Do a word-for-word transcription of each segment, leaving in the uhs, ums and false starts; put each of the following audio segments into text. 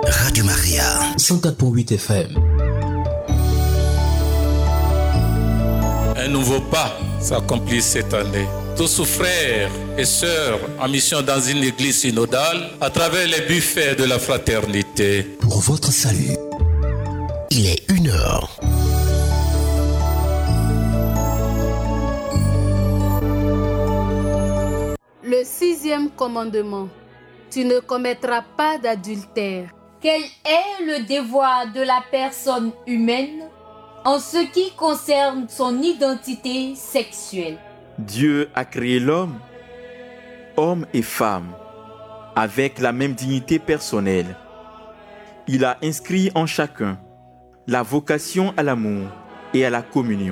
Radio Maria, cent quatre virgule huit F M. Un nouveau pas s'accomplit cette année. Tous frères et sœurs en mission dans une église synodale, à travers les buffets de la fraternité. Pour votre salut, il est une heure. Le sixième commandement. Tu ne commettras pas d'adultère. Quel est le devoir de la personne humaine en ce qui concerne son identité sexuelle? Dieu a créé l'homme, homme et femme, avec la même dignité personnelle. Il a inscrit en chacun la vocation à l'amour et à la communion.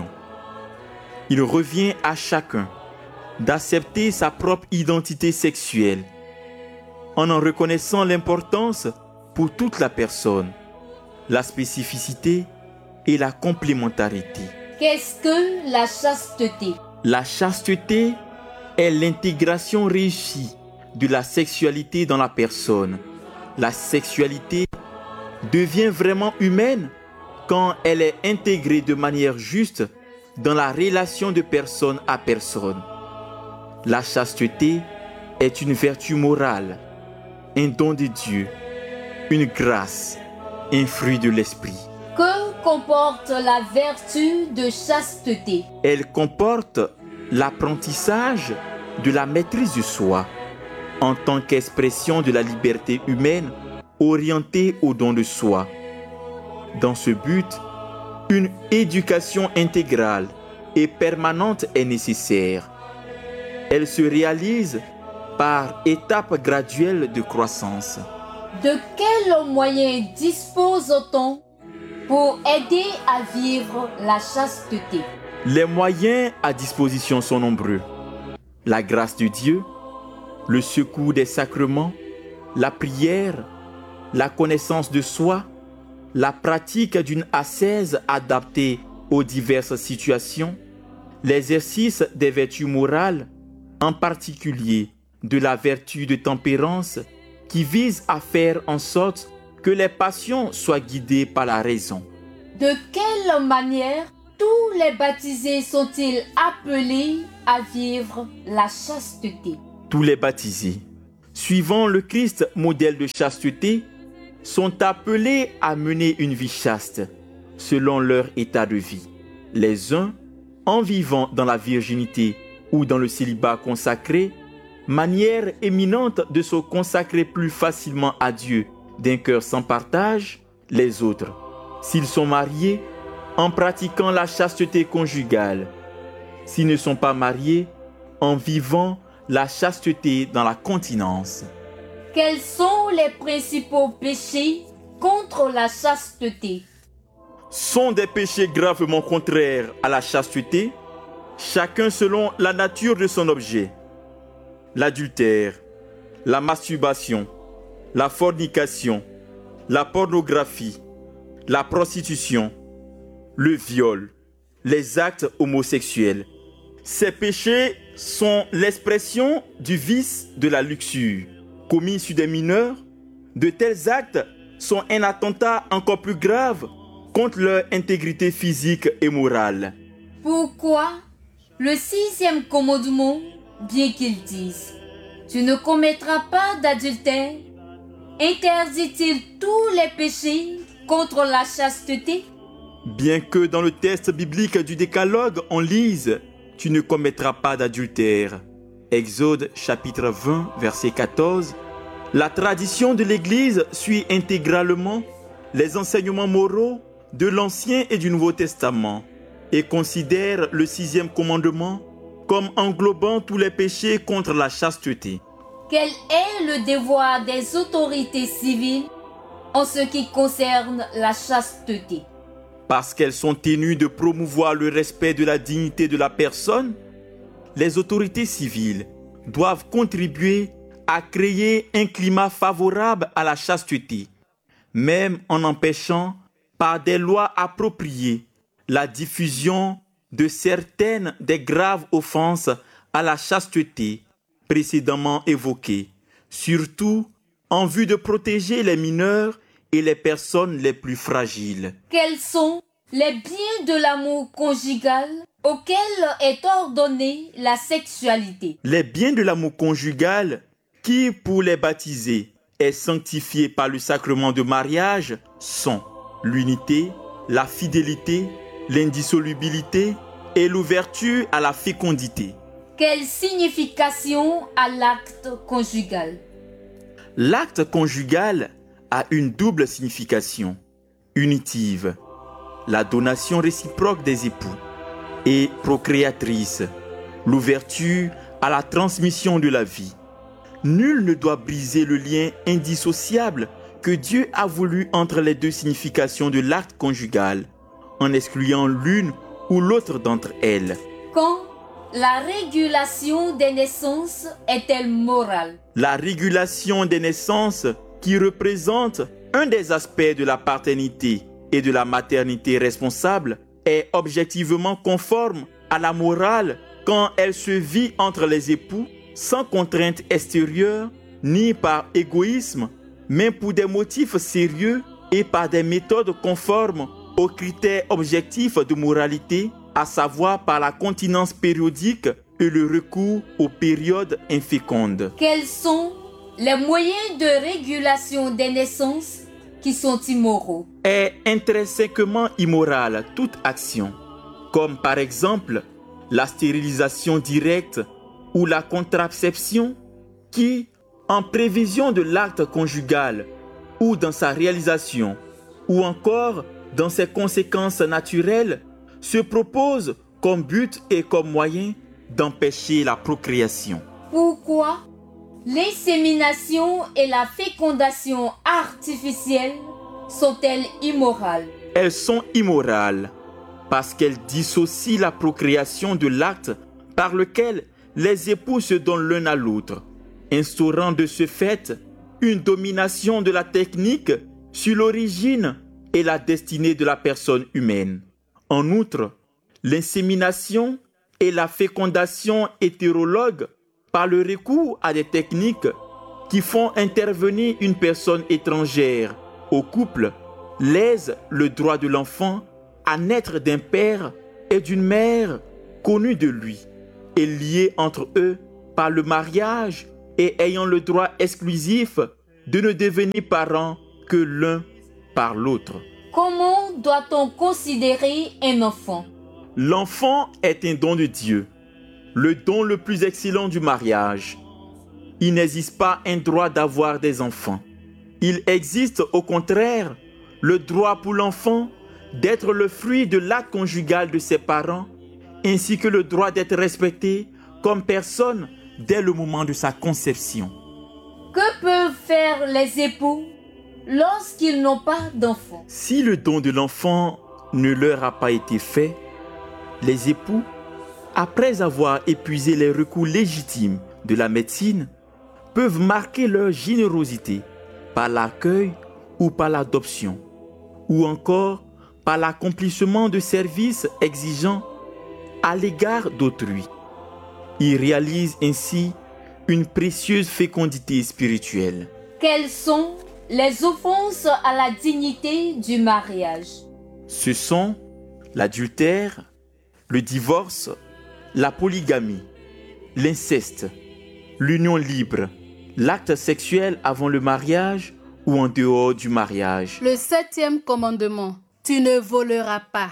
Il revient à chacun d'accepter sa propre identité sexuelle en en reconnaissant l'importance pour toute la personne, la spécificité et la complémentarité. Qu'est-ce que la chasteté? La chasteté est l'intégration réussie de la sexualité dans la personne. La sexualité devient vraiment humaine quand elle est intégrée de manière juste dans la relation de personne à personne. La chasteté est une vertu morale, un don de Dieu, une grâce, un fruit de l'esprit. Que comporte la vertu de chasteté? Elle comporte l'apprentissage de la maîtrise de soi en tant qu'expression de la liberté humaine orientée au don de soi. Dans ce but, une éducation intégrale et permanente est nécessaire. Elle se réalise par étapes graduelles de croissance. De quels moyens dispose-t-on pour aider à vivre la chasteté? Les moyens à disposition sont nombreux. La grâce de Dieu, le secours des sacrements, la prière, la connaissance de soi, la pratique d'une ascèse adaptée aux diverses situations, l'exercice des vertus morales, en particulier de la vertu de tempérance qui vise à faire en sorte que les passions soient guidées par la raison. De quelle manière tous les baptisés sont-ils appelés à vivre la chasteté? Tous les baptisés, suivant le Christ modèle de chasteté, sont appelés à mener une vie chaste selon leur état de vie. Les uns, en vivant dans la virginité ou dans le célibat consacré, manière éminente de se consacrer plus facilement à Dieu d'un cœur sans partage, les autres, s'ils sont mariés, en pratiquant la chasteté conjugale, s'ils ne sont pas mariés, en vivant la chasteté dans la continence. Quels sont les principaux péchés contre la chasteté? Sont des péchés gravement contraires à la chasteté, chacun selon la nature de son objet. L'adultère, la masturbation, la fornication, la pornographie, la prostitution, le viol, les actes homosexuels. Ces péchés sont l'expression du vice de la luxure. Commis sur des mineurs, de tels actes sont un attentat encore plus grave contre leur intégrité physique et morale. Pourquoi le sixième commandement, bien qu'il dise « Tu ne commettras pas d'adultère », interdit-il tous les péchés contre la chasteté? Bien que dans le texte biblique du Décalogue, on lise « Tu ne commettras pas d'adultère ». Exode chapitre vingt, verset quatorze. La tradition de l'Église suit intégralement les enseignements moraux de l'Ancien et du Nouveau Testament et considère le sixième commandement comme englobant tous les péchés contre la chasteté. Quel est le devoir des autorités civiles en ce qui concerne la chasteté? Parce qu'elles sont tenues de promouvoir le respect de la dignité de la personne, les autorités civiles doivent contribuer à créer un climat favorable à la chasteté, même en empêchant par des lois appropriées la diffusion de certaines des graves offenses à la chasteté précédemment évoquées, surtout en vue de protéger les mineurs et les personnes les plus fragiles. Quels sont les biens de l'amour conjugal auxquels est ordonnée la sexualité? Les biens de l'amour conjugal qui, pour les baptisés, est sanctifié par le sacrement de mariage sont l'unité, la fidélité, l'indissolubilité et l'ouverture à la fécondité. Quelle signification a l'acte conjugal? L'acte conjugal a une double signification, unitive, la donation réciproque des époux, et procréatrice, l'ouverture à la transmission de la vie. Nul ne doit briser le lien indissociable que Dieu a voulu entre les deux significations de l'acte conjugal, en excluant l'une ou l'autre d'entre elles. Quand la régulation des naissances est-elle morale? La régulation des naissances, qui représente un des aspects de la paternité et de la maternité responsable, est objectivement conforme à la morale quand elle se vit entre les époux sans contrainte extérieure ni par égoïsme, mais pour des motifs sérieux et par des méthodes conformes aux critères objectifs de moralité, à savoir par la continence périodique et le recours aux périodes infécondes. Quels sont les moyens de régulation des naissances qui sont immoraux? Est intrinsèquement immorale toute action, comme par exemple la stérilisation directe ou la contraception qui, en prévision de l'acte conjugal ou dans sa réalisation, ou encore dans ses conséquences naturelles, se propose comme but et comme moyen d'empêcher la procréation. Pourquoi l'insémination et la fécondation artificielle sont-elles immorales? Elles sont immorales parce qu'elles dissocient la procréation de l'acte par lequel les époux se donnent l'un à l'autre, instaurant de ce fait une domination de la technique sur l'origine et la destinée de la personne humaine. En outre, l'insémination et la fécondation hétérologue par le recours à des techniques qui font intervenir une personne étrangère au couple lèsent le droit de l'enfant à naître d'un père et d'une mère connus de lui et liés entre eux par le mariage et ayant le droit exclusif de ne devenir parents que l'un par l'autre. Comment doit-on considérer un enfant? L'enfant est un don de Dieu, le don le plus excellent du mariage. Il n'existe pas un droit d'avoir des enfants. Il existe au contraire le droit pour l'enfant d'être le fruit de l'acte conjugal de ses parents, ainsi que le droit d'être respecté comme personne dès le moment de sa conception. Que peuvent faire les époux lorsqu'ils n'ont pas d'enfants? Si le don de l'enfant ne leur a pas été fait, les époux, après avoir épuisé les recours légitimes de la médecine, peuvent marquer leur générosité par l'accueil ou par l'adoption, ou encore par l'accomplissement de services exigeants à l'égard d'autrui. Ils réalisent ainsi une précieuse fécondité spirituelle. Quelles sont les offenses à la dignité du mariage? Ce sont l'adultère, le divorce, la polygamie, l'inceste, l'union libre, l'acte sexuel avant le mariage ou en dehors du mariage. Le septième commandement, tu ne voleras pas.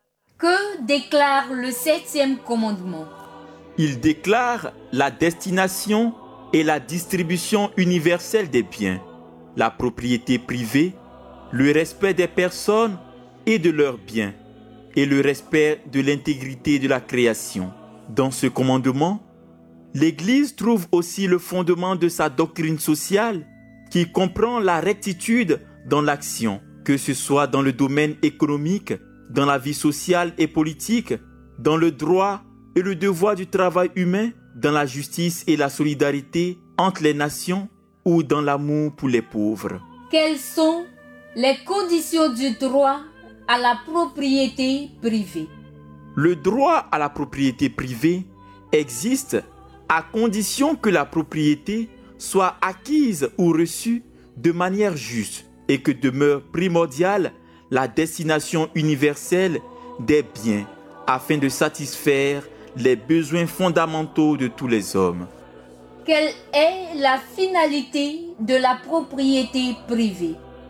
Que déclare le septième commandement? Il déclare la destination et la distribution universelle des biens, la propriété privée, le respect des personnes et de leurs biens, et le respect de l'intégrité de la création. Dans ce commandement, l'Église trouve aussi le fondement de sa doctrine sociale qui comprend la rectitude dans l'action, que ce soit dans le domaine économique, dans la vie sociale et politique, dans le droit et le devoir du travail humain, dans la justice et la solidarité entre les nations ou dans l'amour pour les pauvres. Quelles sont les conditions du droit à la propriété privée? Le droit à la propriété privée existe à condition que la propriété soit acquise ou reçue de manière juste, et que demeure primordiale la destination universelle des biens afin de satisfaire les besoins fondamentaux de tous les hommes. Quelle est la finalité de la propriété privée?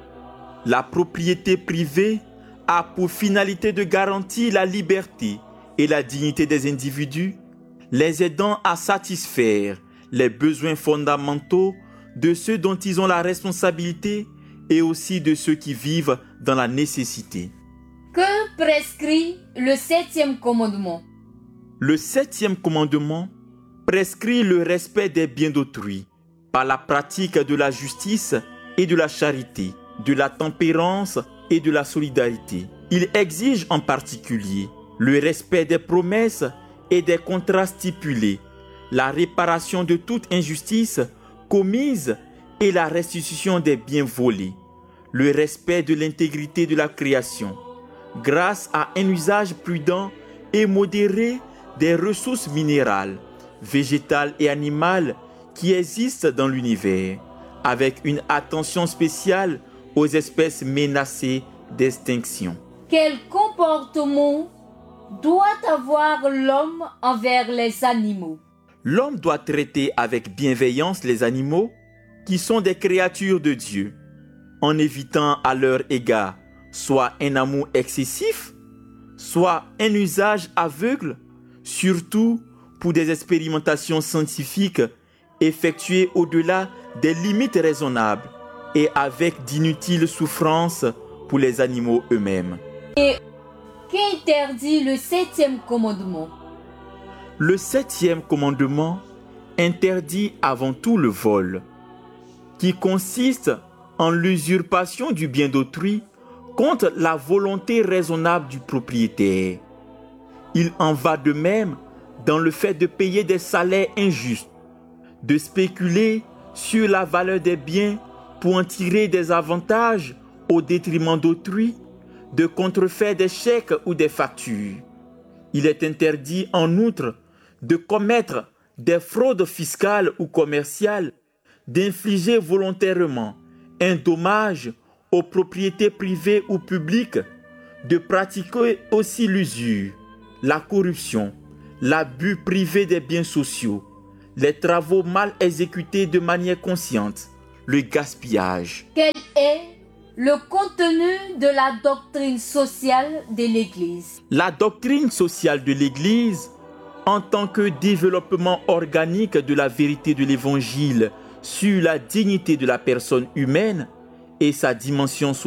La propriété privée a pour finalité de garantir la liberté et la dignité des individus, les aidant à satisfaire les besoins fondamentaux de ceux dont ils ont la responsabilité et aussi de ceux qui vivent dans la nécessité. Que prescrit le septième commandement? Le septième commandement prescrit le respect des biens d'autrui par la pratique de la justice et de la charité, de la tempérance et de la solidarité. Il exige en particulier le respect des promesses et des contrats stipulés, la réparation de toute injustice commise et la restitution des biens volés, le respect de l'intégrité de la création, grâce à un usage prudent et modéré des ressources minérales, végétales et animales qui existent dans l'univers, avec une attention spéciale aux espèces menacées d'extinction. Quel comportement doit avoir l'homme envers les animaux? L'homme doit traiter avec bienveillance les animaux qui sont des créatures de Dieu, en évitant à leur égard soit un amour excessif, soit un usage aveugle, surtout pour des expérimentations scientifiques effectuées au-delà des limites raisonnables et avec d'inutiles souffrances pour les animaux eux-mêmes. Et qu'interdit le septième commandement? Le septième commandement interdit avant tout le vol, qui consiste en l'usurpation du bien d'autrui contre la volonté raisonnable du propriétaire. Il en va de même dans le fait de payer des salaires injustes, de spéculer sur la valeur des biens pour en tirer des avantages au détriment d'autrui, de contrefaire des chèques ou des factures. Il est interdit en outre de commettre des fraudes fiscales ou commerciales, d'infliger volontairement un dommage aux propriétés privées ou publiques, de pratiquer aussi l'usure, la corruption, l'abus privé des biens sociaux, les travaux mal exécutés de manière consciente, le gaspillage. Quel est le contenu de la doctrine sociale de l'Église? La doctrine sociale de l'Église, en tant que développement organique de la vérité de l'Évangile sur la dignité de la personne humaine et sa dimension sociale,